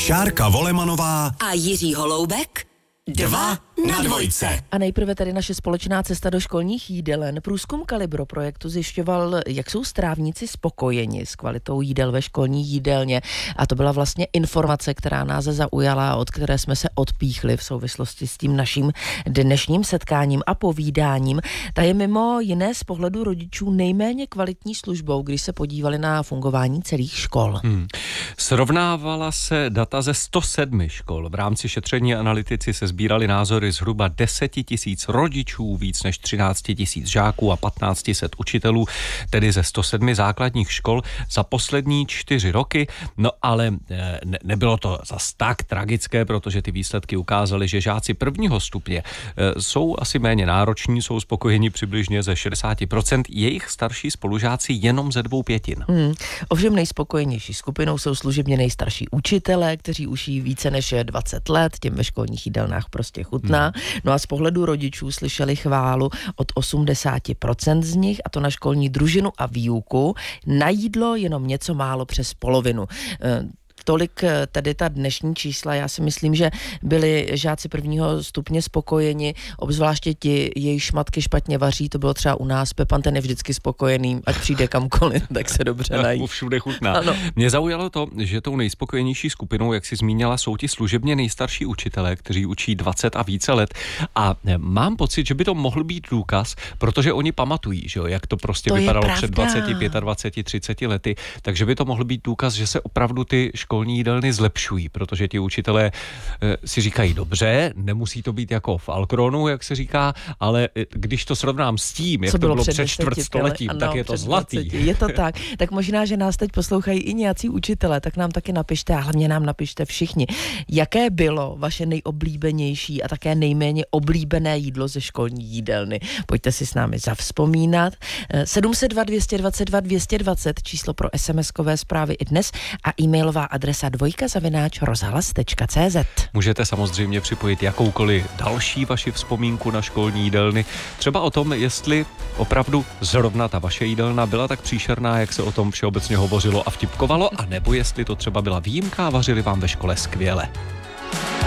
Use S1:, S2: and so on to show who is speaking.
S1: Šárka Volemanová
S2: a Jiří Holoubek 2 na dvojce.
S3: A nejprve tady naše společná cesta do školních jídelen. Průzkum Kalibro projektu zjišťoval, jak jsou strávníci spokojeni s kvalitou jídel ve školní jídelně. A to byla vlastně informace, která nás zaujala, od které jsme se odpíchli v souvislosti s tím naším dnešním setkáním a povídáním. Ta je mimo jiné z pohledu rodičů nejméně kvalitní službou, když se podívali na fungování celých škol.
S4: Srovnávala se data ze 107 škol. V rámci šetření analytici se sbírali názory zhruba 10 000 rodičů, víc než 13 000 žáků a 1500 učitelů, tedy ze 107 základních škol za poslední 4 roky. No ale nebylo to zas tak tragické, protože ty výsledky ukázaly, že žáci prvního stupně jsou asi méně nároční, jsou spokojeni přibližně ze 60%, jejich starší spolužáci jenom ze 2/5.
S3: Ovšem nejspokojenější skupinou jsou služebně nejstarší učitelé, kteří už jí více než 20 let, těm ve školních jídelnách prostě chutná. No a z pohledu rodičů slyšeli chválu od 80% z nich, a to na školní družinu a výuku, na jídlo jenom něco málo přes polovinu. Tolik tedy ta dnešní čísla. Já si myslím, že byli žáci prvního stupně spokojeni, obzvláště ti, jejichž matky špatně vaří, to bylo třeba u nás. Pepan, ten je vždycky spokojený, ať přijde kamkoliv, tak se dobře nají.
S4: Všude chutná.
S3: Ano.
S4: Mě zaujalo to, že tou nejspokojenější skupinou, jak si zmínila, jsou ti služebně nejstarší učitelé, kteří učí 20 a více let. A mám pocit, že by to mohl být důkaz, protože oni pamatují, že jo, jak to prostě
S3: to
S4: vypadalo před 20, 25, 30 lety. Takže by to mohl být důkaz, že se opravdu ty školní jídelny zlepšují, protože ti učitelé si říkají, dobře, nemusí to být jako v Alkronu, jak se říká, ale když to srovnám s tím, jak to bylo před čtvrtstoletím, tak je to zlatý.
S3: 20, je to tak. Tak možná, že nás teď poslouchají i nějací učitelé, tak nám taky napište a hlavně nám napište všichni, jaké bylo vaše nejoblíbenější a také nejméně oblíbené jídlo ze školní jídelny. Pojďte si s námi zavzpomínat. 702 222 220 číslo pro SMS-kové zprávy i dnes a e-mailová adresa dvojka@rozhlas.cz.
S4: Můžete samozřejmě připojit jakoukoliv další vaši vzpomínku na školní jídelny. Třeba o tom, jestli opravdu zrovna ta vaše jídelna byla tak příšerná, jak se o tom všeobecně hovořilo a vtipkovalo, anebo jestli to třeba byla výjimka a vařili vám ve škole skvěle.